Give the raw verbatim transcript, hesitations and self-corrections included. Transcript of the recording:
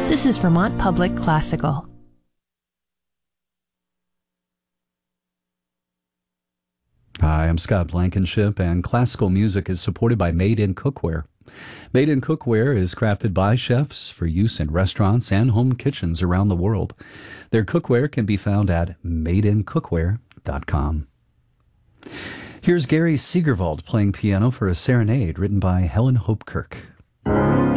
This is Vermont Public Classical. Hi, I'm Scott Blankenship, and classical music is supported by Made in Cookware. Made in Cookware is crafted by chefs for use in restaurants and home kitchens around the world. Their cookware can be found at made in cookware dot com. Here's Gary Segerwald playing piano for a serenade written by Helen Hopkirk.